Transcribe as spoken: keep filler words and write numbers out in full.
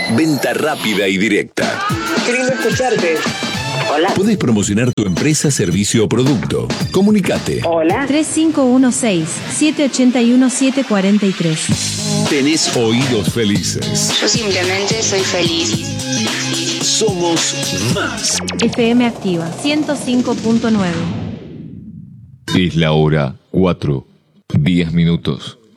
Venta rápida y directa. Qué lindo escucharte. Hola. Podés promocionar tu empresa, servicio o producto. Comunicate. Hola. tres cinco uno seis, siete ocho uno, siete cuatro tres. Tenés oídos felices. Yo simplemente soy feliz. Somos más. F M Activa ciento cinco punto nueve. Es la hora cuatro, diez minutos.